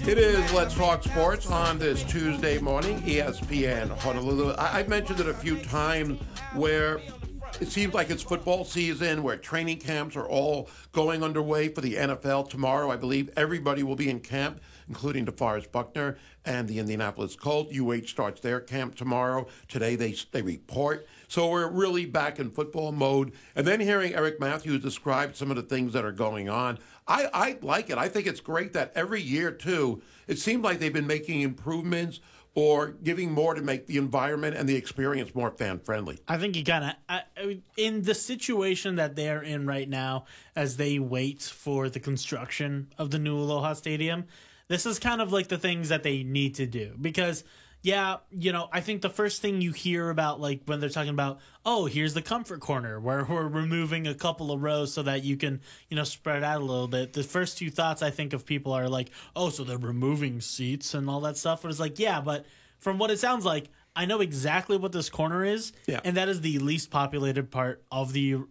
It is Let's Talk Sports on this Tuesday morning, ESPN Honolulu. I mentioned it a few times where it seems like it's football season, where training camps are all going underway for the NFL. Tomorrow, I believe everybody will be in camp, including DeForest Buckner and the Indianapolis Colts. UH starts their camp tomorrow. Today they report. So we're really back in football mode. And then hearing Eric Matthews describe some of the things that are going on, I like it. I think it's great that every year, too, it seems like they've been making improvements or giving more to make the environment and the experience more fan-friendly. I think you kind of, in the situation that they're in right now, as they wait for the construction of the new Aloha Stadium, this is kind of like the things that they need to do. Because, yeah, I think the first thing you hear about, like, when they're talking about, oh, here's the comfort corner, where we're removing a couple of rows so that you can, spread out a little bit. The first two thoughts I think of people are like, oh, so they're removing seats and all that stuff. But it's like, yeah, but from what it sounds like, I know exactly what this corner is, and that is the least populated part of the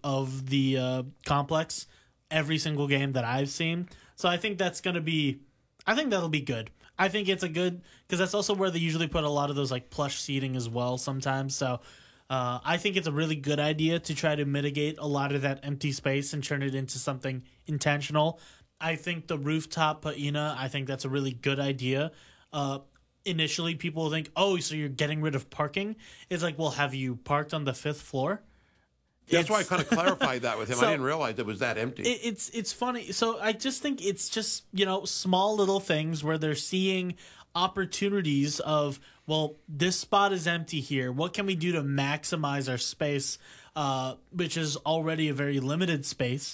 complex every single game that I've seen. So I think that'll be good. I think it's a good, because that's also where they usually put a lot of those like plush seating as well sometimes. So I think it's a really good idea to try to mitigate a lot of that empty space and turn it into something intentional. I think the rooftop paina, I think that's a really good idea. Initially, people will think, oh, so you're getting rid of parking? It's like, well, have you parked on the fifth floor? That's why I kind of clarified that with him. So, I didn't realize it was that empty. It's funny. So I just think it's just, small little things where they're seeing opportunities of, well, this spot is empty here. What can we do to maximize our space, which is already a very limited space,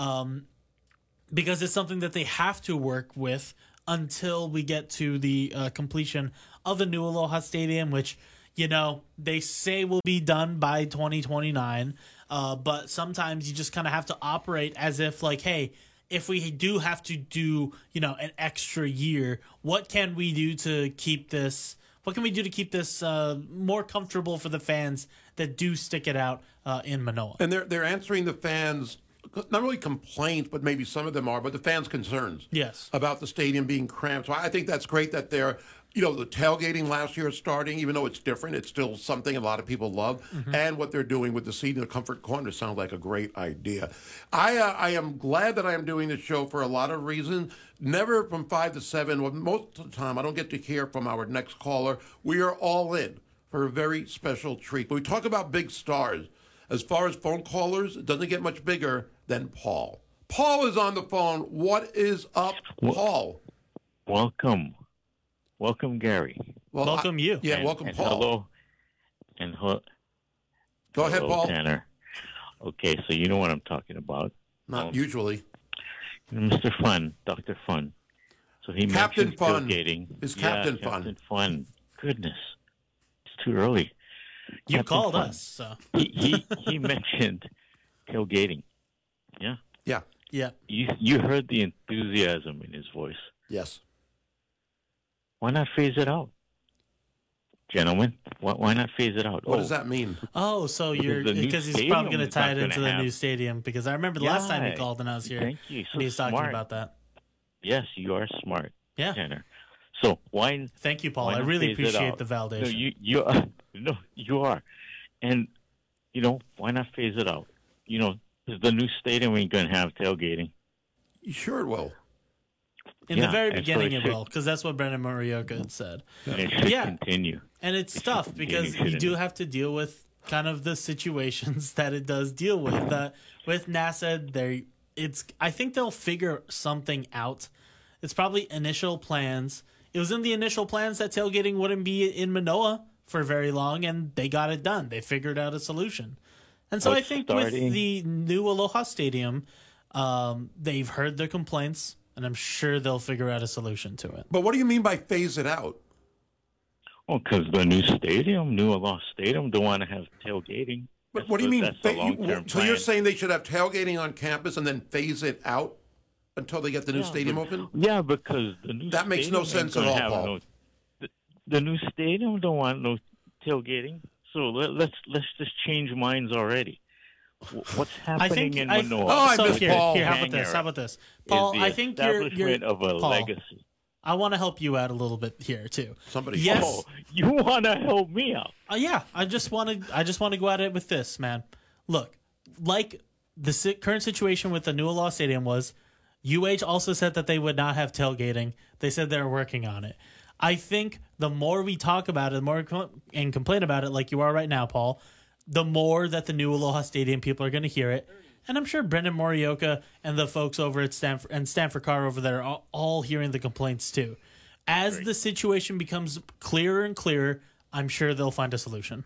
because it's something that they have to work with until we get to the completion of the new Aloha Stadium, which, they say will be done by 2029. But sometimes you just kind of have to operate as if like, hey, if we do have to do, an extra year, what can we do to keep this? What can we do to keep this more comfortable for the fans that do stick it out in Manoa? And they're answering the fans, not really complaints, but maybe some of them are, but the fans' concerns. Yes. About the stadium being cramped. So I think that's great that they're, the tailgating last year is starting, even though it's different. It's still something a lot of people love. Mm-hmm. And what they're doing with the seating, the comfort corner, sounds like a great idea. I am glad that I am doing this show for a lot of reasons. Never from 5 to 7. Well, most of the time, I don't get to hear from our next caller. We are all in for a very special treat. But we talk about big stars. As far as phone callers, it doesn't get much bigger than Paul. Paul is on the phone. What is up, Paul? Welcome, Gary. Welcome you. Yeah, welcome, Paul. Hello. Go ahead, Paul. Tanner. Okay, so you know what I'm talking about. Not usually. Mr. Fun, Dr. Fun. So he Captain mentioned Fun. tailgating. Is Captain Fun. Captain Fun. Goodness. It's too early. You Captain called Fun. us, so. He mentioned tailgating. Yeah? Yeah. Yeah. You heard the enthusiasm in his voice. Yes. Why not phase it out? Gentlemen, why not phase it out? What does that mean? Oh, so because he's probably going to tie it into the new stadium. Because I remember the last time he called and I was here, Thank you. So and he was talking about that. Yes, you are smart, yeah. Tanner. So why? Thank you, Paul. I really appreciate the validation. No, you are, and why not phase it out? The new stadium ain't going to have tailgating. Sure it will. In the very beginning, it will, because that's what Brendan Morioka had said. And it should continue. And it's tough because you do have to deal with kind of the situations that it does deal with. With NASA, I think they'll figure something out. It's probably initial plans. It was in the initial plans that tailgating wouldn't be in Manoa for very long, and they got it done. They figured out a solution. And so I think with the new Aloha Stadium, they've heard their complaints, and I'm sure they'll figure out a solution to it. But what do you mean by phase it out? Well, because the new Aloha Stadium, don't want to have tailgating. But what do you mean? So plan. You're saying they should have tailgating on campus and then phase it out until they get the new stadium open? Yeah, because the new that makes no sense at all, Paul. The new stadium don't want no tailgating. So let's just change minds already. What's happening in Manoa? I miss Paul. How about this? Paul, I think you're of a Paul, legacy. I want to help you out a little bit here too. Somebody, yes, Oh, you want to help me out? yeah. I just want to go at it with this, man. Look, like the current situation with the New Aloha Stadium was, UH also said that they would not have tailgating. They said they're working on it. I think the more we talk about it, the more and complain about it, like you are right now, Paul, the more that the New Aloha Stadium people are going to hear it. And I'm sure Brendan Morioka and the folks over at Stanford and Stanford Carr over there are all hearing the complaints too. As the situation becomes clearer and clearer, I'm sure they'll find a solution.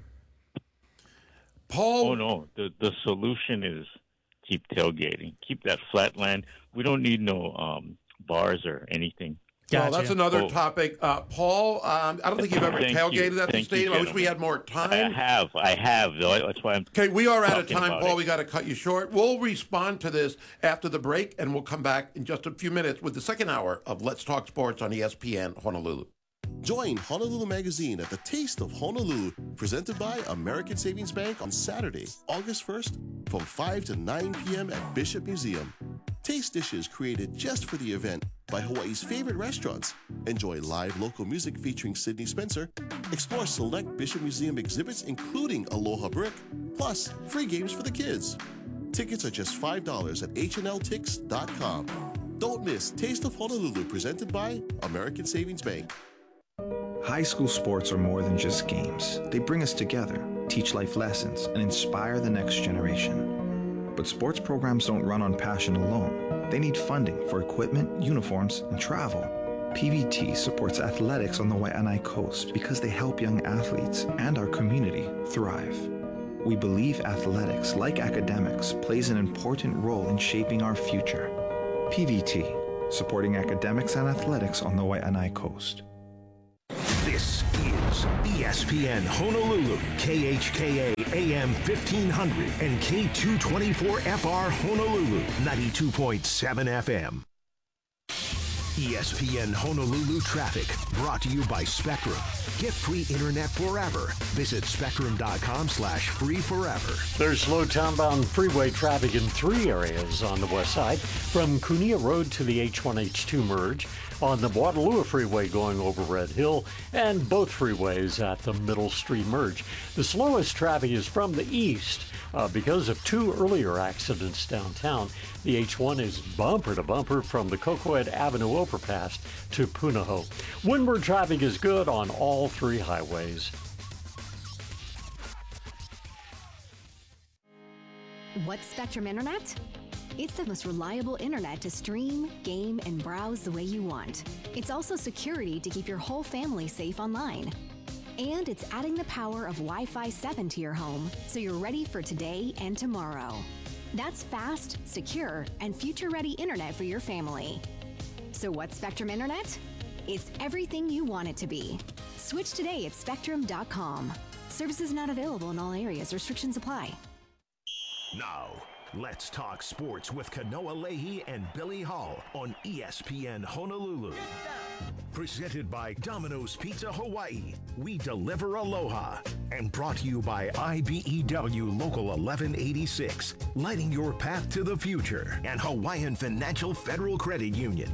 Paul. Oh, no. The solution is keep tailgating. Keep that flat land. We don't need no bars or anything. Well, that's another topic. Paul, I don't think you've ever tailgated at the stadium. I wish we had more time. I have. That's why I'm Okay, we are out of talking time, about Paul. it. We got to cut you short. We'll respond to this after the break, and we'll come back in just a few minutes with the second hour of Let's Talk Sports on ESPN Honolulu. Join Honolulu Magazine at the Taste of Honolulu, presented by American Savings Bank on Saturday, August 1st, from 5 to 9 p.m. at Bishop Museum. Taste dishes created just for the event by Hawaii's favorite restaurants. Enjoy live local music featuring Sydney Spencer. Explore select Bishop Museum exhibits, including Aloha Brick, plus free games for the kids. Tickets are just $5 at hnltix.com. Don't miss Taste of Honolulu, presented by American Savings Bank. High school sports are more than just games. They bring us together, teach life lessons, and inspire the next generation. But sports programs don't run on passion alone. They need funding for equipment, uniforms, and travel. PVT supports athletics on the Waianae Coast because they help young athletes and our community thrive. We believe athletics, like academics, plays an important role in shaping our future. PVT, supporting academics and athletics on the Waianae Coast. This is ESPN Honolulu, KHKA AM 1500 and K224FR Honolulu, 92.7 FM. ESPN Honolulu Traffic, brought to you by Spectrum. Get free internet forever. Visit spectrum.com/free forever. There's slow townbound freeway traffic in 3 areas on the west side, from Kunia Road to the H1H2 merge, on the Waterloo Freeway going over Red Hill, and both freeways at the Middle Street merge. The slowest traffic is from the east. Because of 2 earlier accidents downtown, the H1 is bumper to bumper from the Cocohead Avenue overpass to Punahou. Windward traffic is good on all 3 highways. What's Spectrum Internet? It's the most reliable internet to stream, game, and browse the way you want. It's also security to keep your whole family safe online. And it's adding the power of Wi-Fi 7 to your home, so you're ready for today and tomorrow. That's fast, secure, and future-ready internet for your family. So what's Spectrum Internet? It's everything you want it to be. Switch today at spectrum.com. Services not available in all areas. Restrictions apply. Now, let's talk sports with Kanoa Leahy and Billy Hall on ESPN Honolulu. Presented by Domino's Pizza Hawaii. We deliver aloha. And brought to you by IBEW Local 1186. Lighting your path to the future. And Hawaiian Financial Federal Credit Union.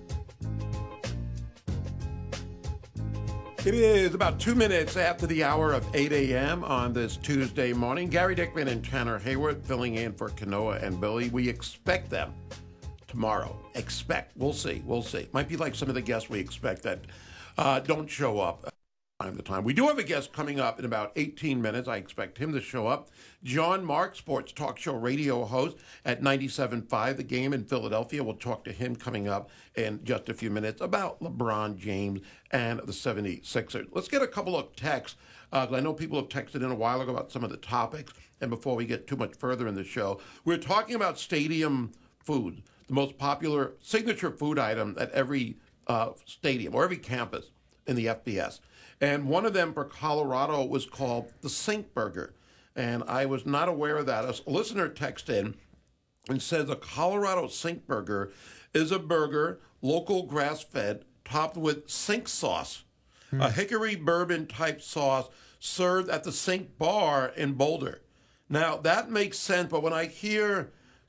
It is about 2 minutes after the hour of 8 a.m. on this Tuesday morning. Gary Dickman and Tanner Hayward filling in for Kanoa and Billy. We expect them tomorrow. We'll see. Might be like some of the guests we expect that don't show up time to time. We do have a guest coming up in about 18 minutes. I expect him to show up. John Mark, sports talk show radio host at 97.5 The Game in Philadelphia. We'll talk to him coming up in just a few minutes about LeBron James and the 76ers. Let's get a couple of texts. I know people have texted in a while ago about some of the topics. And before we get too much further in the show, we're talking about stadium food, the most popular signature food item at every stadium or every campus in the FBS. And one of them for Colorado was called the Sink Burger. And I was not aware of that. A listener texted in and says a Colorado Sink Burger is a burger, local grass-fed, topped with sink sauce, a hickory bourbon type sauce served at the Sink Bar in Boulder. Now, that makes sense, but when I hear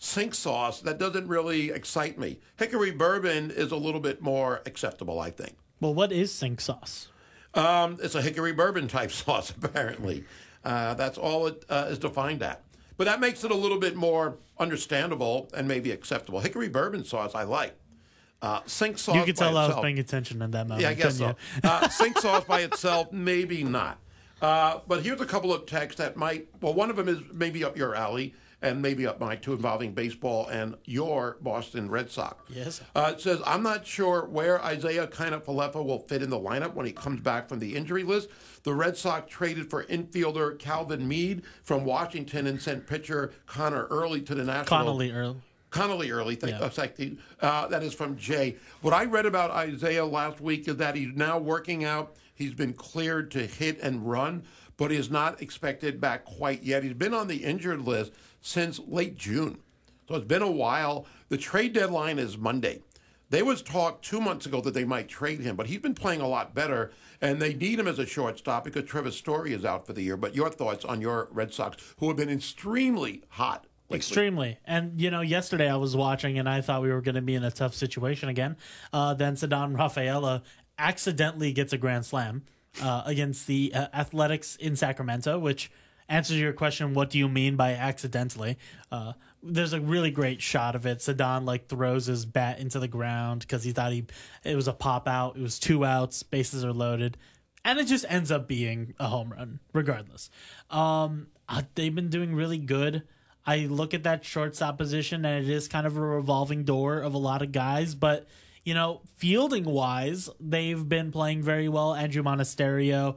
sink sauce, that doesn't really excite me. Hickory bourbon is a little bit more acceptable, I think. Well, what is sink sauce? It's a hickory bourbon type sauce, apparently. That's all it is defined at. But that makes it a little bit more understandable and maybe acceptable. Hickory bourbon sauce, I like. Sink sauce. You could tell by I was itself, paying attention in that moment. yeah, I guess so. couldn't you? Sink sauce by itself, maybe not. But here's a couple of texts that might, well, one of them is maybe up your alley and maybe up mine too, involving baseball and your Boston Red Sox. Yes. It says, I'm not sure where Isaiah Kiner-Falefa will fit in the lineup when he comes back from the injury list. The Red Sox traded for infielder Calvin Meade from Washington and sent pitcher Connor Early to the Nationals. Connolly Early, that is from Jay. What I read about Isaiah last week is that he's now working out. He's been cleared to hit and run, but he is not expected back quite yet. He's been on the injured list since late June. So it's been a while. The trade deadline is Monday. There was talk 2 months ago that they might trade him, but he's been playing a lot better, and they need him as a shortstop because Trevor Story is out for the year. But your thoughts on your Red Sox, who have been extremely hot lately? Extremely. And, yesterday I was watching and I thought we were going to be in a tough situation again. Then Ceddanne Rafaela accidentally gets a grand slam against the Athletics in Sacramento, which answers your question, what do you mean by accidentally? There's a really great shot of it. Ceddanne throws his bat into the ground because he thought it was a pop out. It was 2 outs, bases are loaded. And it just ends up being a home run, regardless. They've been doing really good. I look at that shortstop position, and it is kind of a revolving door of a lot of guys. But, fielding-wise, they've been playing very well. Andrew Monasterio,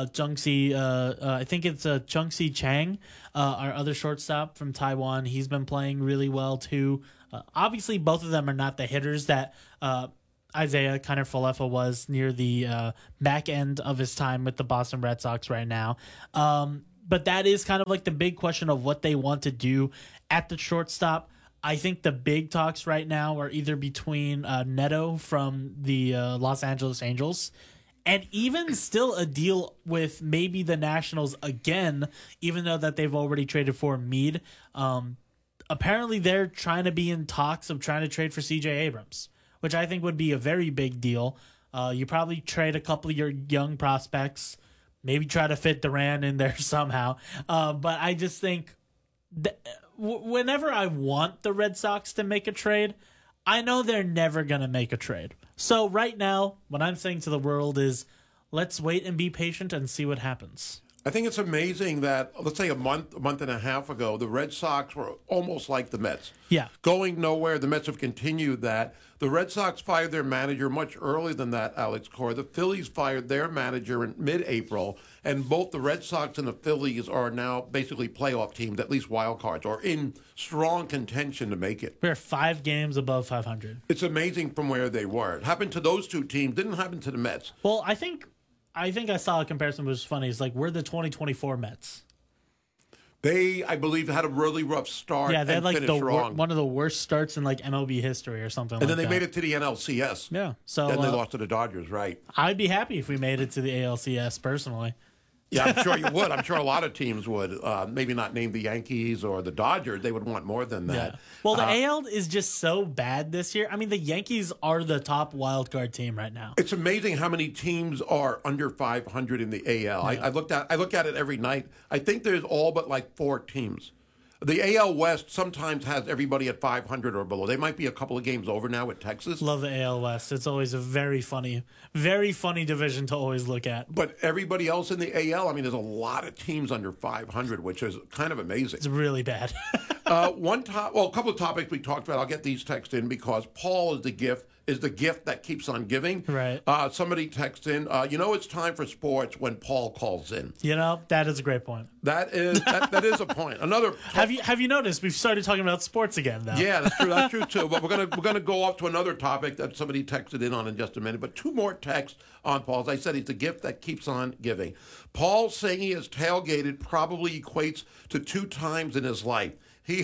I think it's Chung-Si Chang, our other shortstop from Taiwan. He's been playing really well, too. Obviously, both of them are not the hitters that Isaiah Kiner-Falefa was near the back end of his time with the Boston Red Sox right now. But that is kind of the big question of what they want to do at the shortstop. I think the big talks right now are either between Neto from the Los Angeles Angels and even still a deal with maybe the Nationals again, even though that they've already traded for Meade. Apparently they're trying to be in talks of trying to trade for C.J. Abrams, which I think would be a very big deal. You probably trade a couple of your young prospects, maybe try to fit Duran in there somehow. But I just think whenever I want the Red Sox to make a trade, I know they're never going to make a trade. So right now, what I'm saying to the world is let's wait and be patient and see what happens. I think it's amazing that, let's say a month and a half ago, the Red Sox were almost like the Mets. Yeah. Going nowhere. The Mets have continued that. The Red Sox fired their manager much earlier than that, Alex Cora. The Phillies fired their manager in mid-April, and both the Red Sox and the Phillies are now basically playoff teams, at least wild cards, or in strong contention to make it. We're 5 games above 500. It's amazing from where they were. It happened to those two teams. Didn't happen to the Mets. Well, I think I saw a comparison which was funny. It's we're the 2024 Mets. They, I believe, had a really rough start. Yeah, they had finished wrong. one of the worst starts in MLB history or something. And then they made it to the NLCS. Yeah, so then they lost to the Dodgers, right? I'd be happy if we made it to the ALCS personally. Yeah, I'm sure you would. I'm sure a lot of teams would. Maybe not name the Yankees or the Dodgers. They would want more than that. Yeah. Well, the AL is just so bad this year. I mean, the Yankees are the top wild card team right now. It's amazing how many teams are under 500 in the AL. Yeah. I look at it every night. I think there's all but 4 teams. The AL West sometimes has everybody at 500 or below. They might be a couple of games over now with Texas. Love the AL West. It's always a very funny division to always look at. But everybody else in the AL, I mean, there's a lot of teams under 500, which is kind of amazing. It's really bad. A couple of topics we talked about. I'll get these texts in because Paul is the gift that keeps on giving. Right. Somebody texts in, it's time for sports when Paul calls in. That is a great point. That is a point. Another. Have you noticed we've started talking about sports again, though? Yeah, that's true. That's true too. But we're gonna go off to another topic that somebody texted in on in just a minute. But 2 more texts on Paul. As I said, he's the gift that keeps on giving. Paul saying he has tailgated probably equates to 2 times in his life. He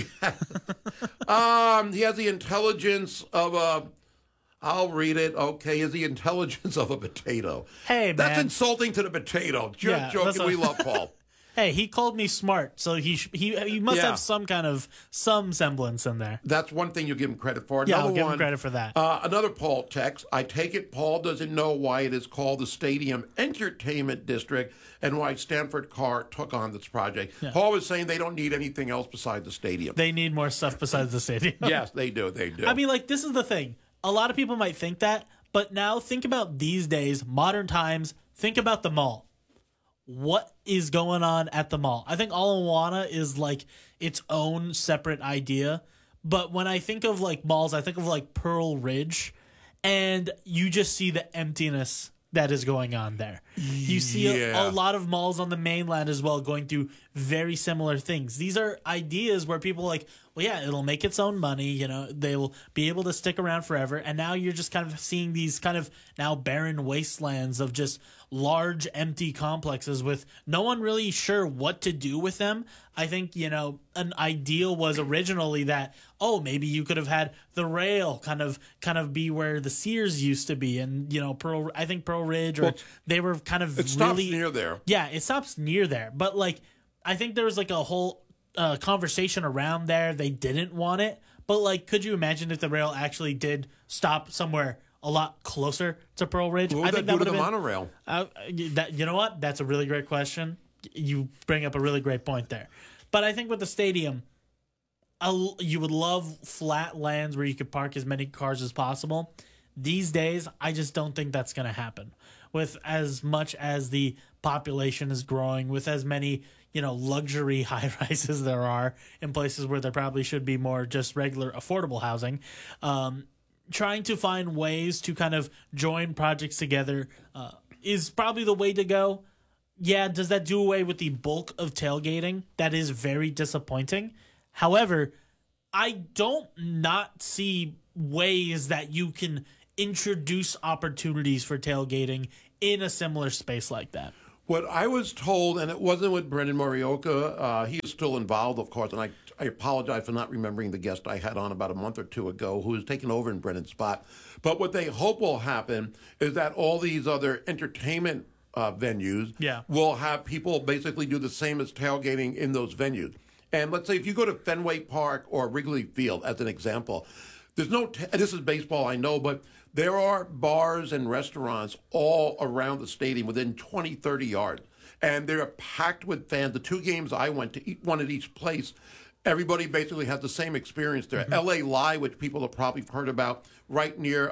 has the intelligence of a. I'll read it. Okay, is the intelligence of a potato. Hey, man. That's insulting to the potato. Just joking. We love Paul. Hey, he called me smart, so he must Yeah. have some semblance in there. That's one thing you give him credit for. Yeah, Another I'll give him one, credit for that. Another Paul text. I take it Paul doesn't know why it is called the Stadium Entertainment District and why Stanford Carr took on this project. Yeah. Paul was saying they don't need anything else besides the stadium. They need more stuff besides the stadium. Yes, they do. They do. I mean, like, this is the thing. A lot of people might think that, but now think about these days, modern times. Think about the mall. What is going on at the mall? I think Ala Moana is like its own separate idea. But when I think of like malls, I think of like Pearl Ridge, and you just see the emptiness that is going on there. You see a lot of malls on the mainland as well going through very similar things. These are ideas where people are like, well, yeah, it'll make its own money. You know, they will be able to stick around forever. And now you're just kind of seeing these kind of now barren wastelands of just large empty complexes with no one really sure what to do with them. I think, you know, an ideal was originally that, oh, maybe you could have had the rail kind of be where the Sears used to be, and you know, Pearl Ridge, or they were kind of it stops near there. Yeah, it stops near there. But like, I think there was like a whole conversation around there. They didn't want it, but like, could you imagine if the rail actually did stop somewhere a lot closer to Pearl Ridge? What would I think that do that to would the have been monorail? you know what? That's a really great question. You bring up a really great point there. But I think with the stadium, you would love flat lands where you could park as many cars as possible. These days, I just don't think that's going to happen. With as much as the population is growing, with as many, you know, luxury high-rises there are in places where there probably should be more just regular affordable housing, trying to find ways to kind of join projects together is probably the way to go. Yeah, does that do away with the bulk of tailgating? That is very disappointing. However, I don't not see ways that you can introduce opportunities for tailgating in a similar space like that. What I was told, and it wasn't with Brendan Morioka, he is still involved, of course, and I apologize for not remembering the guest I had on about a month or two ago who has taken over in Brendan's spot. But what they hope will happen is that all these other entertainment venues will have people basically do the same as tailgating in those venues. And let's say if you go to Fenway Park or Wrigley Field, as an example, there's no, this is baseball, I know, but there are bars and restaurants all around the stadium within 20, 30 yards. And they're packed with fans. The two games I went to, one at each place, everybody basically has the same experience there. LA Live, which people have probably heard about, right near,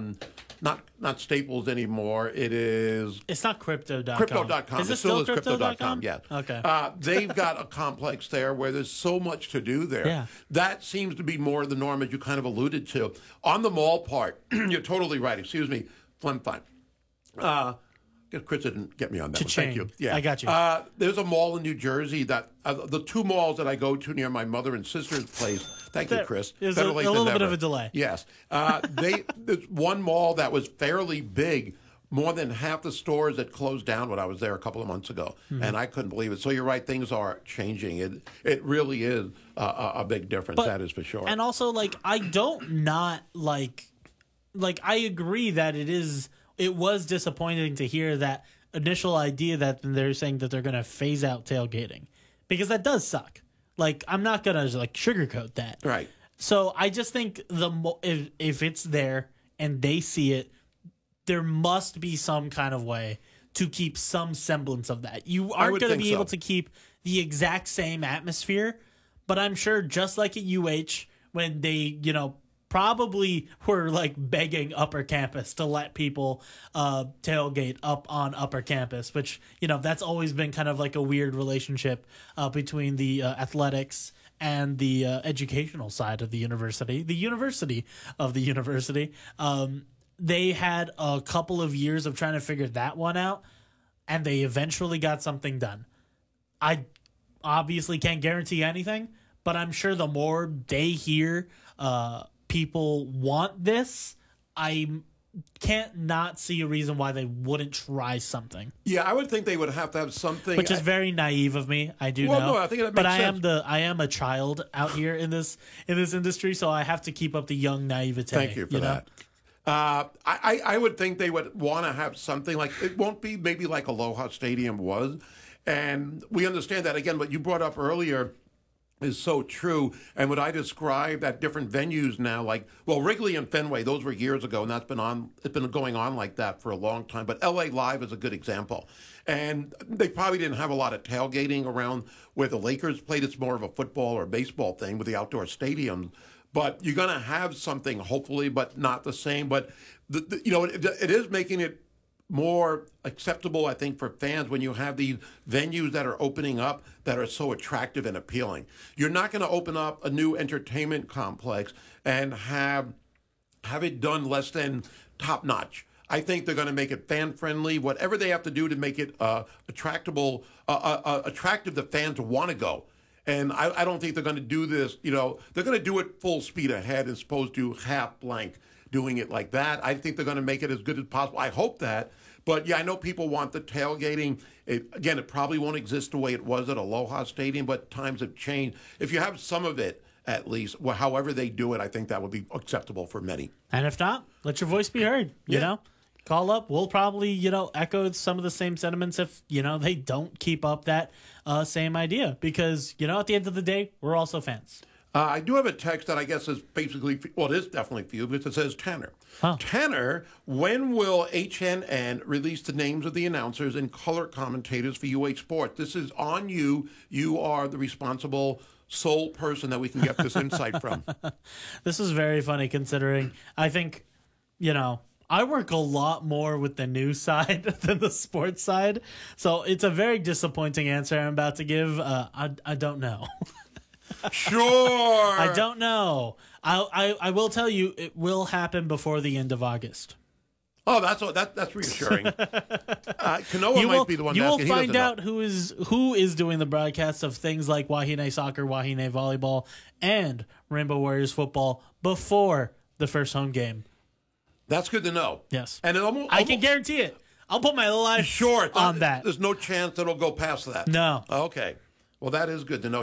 not Staples anymore. It's not Crypto.com. Crypto.com. Is it still Crypto.com? Yeah. Okay. They've got a complex there where there's so much to do there. Yeah. That seems to be more the norm, as you kind of alluded to. On the mall part, you're totally right. Excuse me. Fun. Chris didn't get me on that one. Thank you. Yeah, I got you. There's a mall in New Jersey that the two malls that I go to near my mother and sister's place. Thank you, Chris. There's Better a late than little bit never. of a delay. Yes. There's one mall that was fairly big. More than half the stores that closed down when I was there a couple of months ago, and I couldn't believe it. So you're right; things are changing. It really is a big difference. But- that is for sure. And also, like, I don't not like I agree that it was disappointing to hear that initial idea that they're saying that they're going to phase out tailgating, because that does suck. Like, I'm not going to like sugarcoat that. Right. So I just think if it's there and they see it, there must be some kind of way to keep some semblance of that. You aren't going to be able to keep the exact same atmosphere, but I'm sure just like at UH when they, probably were like begging Upper Campus to let people tailgate up on Upper Campus, which, that's always been kind of like a weird relationship between the athletics and the educational side of the university of the university. They had a couple of years of trying to figure that one out, and they eventually got something done. I obviously can't guarantee anything, but I'm sure the more they hear people want this, I can't not see a reason why they wouldn't try something. Yeah, I would think they would have to have something. Which is very naive of me. I do well, know. No, I think that but makes sense. I am a child out here in this industry, so I have to keep up the young naivete. Thank you for that. I would think they would want to have something like, it won't be maybe like Aloha Stadium was, And we understand that. Again, what you brought up earlier is so true. And what I described at different venues now, like, well, Wrigley and Fenway, those were years ago, and it's been going on like that for a long time. But LA Live is a good example. And they probably didn't have a lot of tailgating around where the Lakers played. It's more of a football or baseball thing with the outdoor stadiums. But you're going to have something, hopefully, but not the same. But, it is making it more acceptable, I think, for fans when you have these venues that are opening up that are so attractive and appealing. You're not going to open up a new entertainment complex and have it done less than top-notch. I think they're going to make it fan-friendly, whatever they have to do to make it attractive that fans want to go. And I don't think they're going to do this, they're going to do it full speed ahead as opposed to half blank doing it like that. I think they're going to make it as good as possible. I hope that. But, yeah, I know people want the tailgating. It probably won't exist the way it was at Aloha Stadium, but times have changed. If you have some of it, at least, however they do it, I think that would be acceptable for many. And if not, let your voice be heard, you know? Call up. We'll probably, echo some of the same sentiments if, they don't keep up that same idea. Because, at the end of the day, we're also fans. I do have a text that I guess is basically, well, it is definitely for you, because it says Tanner. Huh. Tanner, when will HNN release the names of the announcers and color commentators for UH Sports? This is on you. You are the responsible sole person that we can get this insight from. This is very funny considering I think, I work a lot more with the news side than the sports side. So it's a very disappointing answer I'm about to give. I don't know. Sure. I don't know. I will tell you it will happen before the end of August. Oh, that's reassuring. Kanoa might be the one. You will find out who is doing the broadcasts of things like Wahine Soccer, Wahine Volleyball, and Rainbow Warriors football before the first home game. That's good to know. Yes, and I can guarantee it. I'll put my life on that. There's no chance it'll go past that. No. Okay. Well, that is good to know.